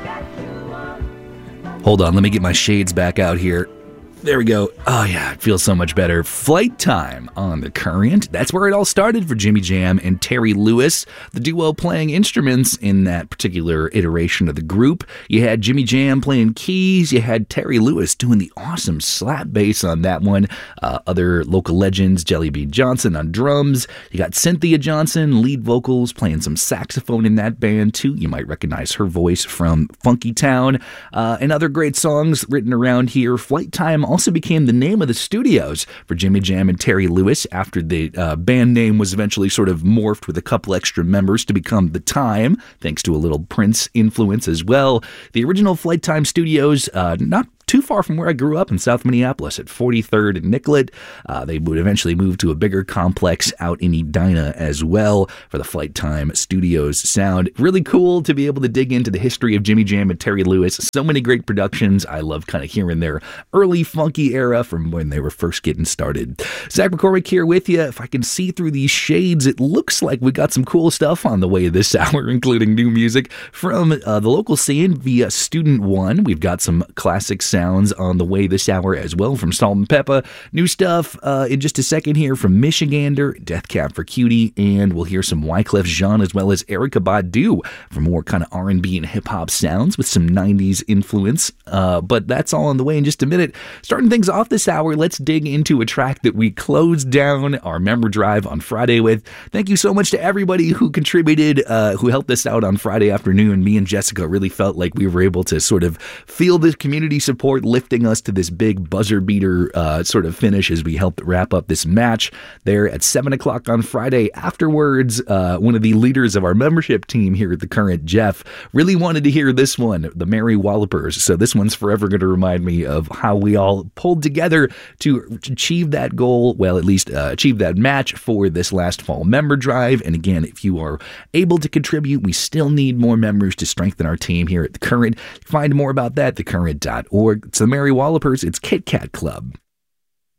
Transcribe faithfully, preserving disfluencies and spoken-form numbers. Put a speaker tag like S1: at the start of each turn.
S1: Hold on, let me get my shades back out here. There we go. Oh yeah, it feels so much better. Flight Time on The Current. That's where it all started for Jimmy Jam and Terry Lewis, the duo playing instruments in that particular iteration of the group. You had Jimmy Jam playing keys. You had Terry Lewis doing the awesome slap bass on that one. Uh, other local legends, Jelly Bean Johnson on drums. You got Cynthia Johnson, lead vocals, playing some saxophone in that band too. You might recognize her voice from Funky Town. Uh, and other great songs written around here. Flight Time also became the name of the studios for Jimmy Jam and Terry Lewis after the uh, band name was eventually sort of morphed with a couple extra members to become The Time, thanks to a little Prince influence as well. The original Flight Time Studios, uh, not too far from where I grew up in South Minneapolis at forty-third and Nicollet. Uh, they would eventually move to a bigger complex out in Edina as well for the Flight Time Studios sound. Really cool to be able to dig into the history of Jimmy Jam and Terry Lewis. So many great productions. I love kind of hearing their early funky era from when they were first getting started. Zach McCormick here with you. If I can see through these shades, it looks like we got some cool stuff on the way this hour, including new music from uh, the local scene via Student One. We've got some classic sounds on the way this hour as well from Salt and Peppa. New stuff uh, in just a second here from Michigander, Death Cab for Cutie, and we'll hear some Wyclef Jean as well as Erykah Badu for more kind of R and B and hip-hop sounds with some nineties influence. Uh, but that's all on the way in just a minute. Starting things off this hour, let's dig into a track that we closed down our Member Drive on Friday with. Thank you so much to everybody who contributed, uh, who helped us out on Friday afternoon. Me and Jessica really felt like we were able to sort of feel the community support lifting us to this big buzzer beater uh, sort of finish as we helped wrap up this match there at seven o'clock on Friday. Afterwards, uh, one of the leaders of our membership team here at The Current, Jeff, really wanted to hear this one, the Mary Wallopers. So this one's forever going to remind me of how we all pulled together to achieve that goal, well, at least uh, achieve that match for this last fall member drive. And again, if you are able to contribute, we still need more members to strengthen our team here at The Current. Find more about that at the current dot org. It's the Mary Wallopers. It's Kit Kat Club.